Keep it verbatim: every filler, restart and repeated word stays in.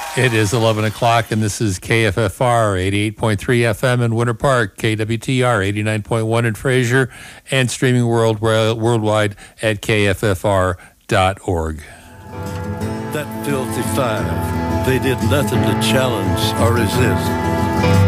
It is eleven o'clock, and this is K F F R eighty-eight point three F M in Winter Park, K W T R eighty-nine point one in Fraser, and streaming world, worldwide at K F F R dot org. That filthy five, they did nothing to challenge or resist.